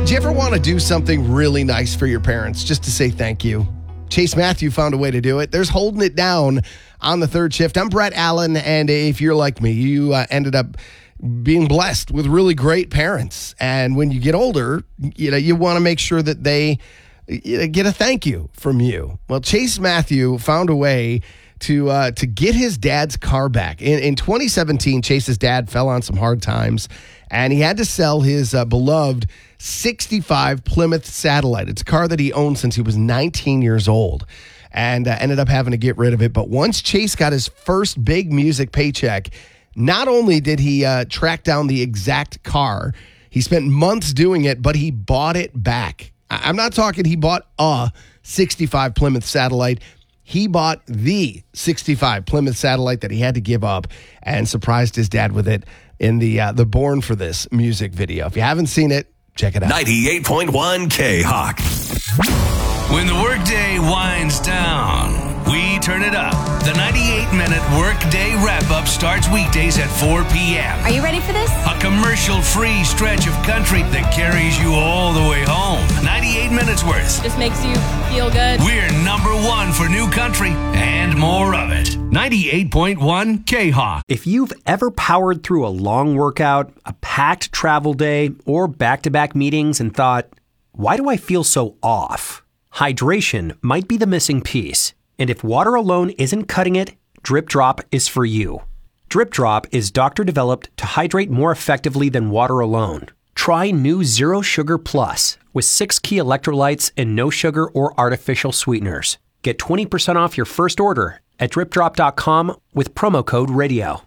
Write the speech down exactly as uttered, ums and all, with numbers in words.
Do you ever want to do something really nice for your parents just to say thank you? Chase Matthew found a way to do it. There's Holding It Down on the third shift. I'm Brett Allen, and if you're like me, you uh, ended up being blessed with really great parents. And when you get older, you know, you want to make sure that they you know, get a thank you from you. Well, Chase Matthew found a way to uh, to get his dad's car back. In, in twenty seventeen, Chase's dad fell on some hard times, and he had to sell his uh, beloved sixty-five Plymouth Satellite. It's a car that he owned since he was nineteen years old, and uh, ended up having to get rid of it. But once Chase got his first big music paycheck, not only did he uh, track down the exact car, he spent months doing it, but he bought it back. I- I'm not talking he bought a sixty-five Plymouth Satellite. He bought the sixty-five Plymouth Satellite that he had to give up and surprised his dad with it in the uh, the Born for This music video. If you haven't seen it, check it out. ninety-eight point one K-Hawk. When the workday winds down, we turn it up. The ninety-eight minute workday wrap-up starts weekdays at four p.m. Are you ready for this? A commercial-free stretch of country that carries you all the way home. ninety-eight minutes worth. Just makes you feel good. We're number one for new country and more of it. ninety-eight point one K-Hawk. If you've ever powered through a long workout, a packed travel day, or back-to-back meetings and thought, why do I feel so off? Hydration might be the missing piece. And if water alone isn't cutting it, Drip Drop is for you. Drip Drop is doctor-developed to hydrate more effectively than water alone. Try new Zero Sugar Plus with six key electrolytes and no sugar or artificial sweeteners. Get twenty percent off your first order at drip drop dot com with promo code radio.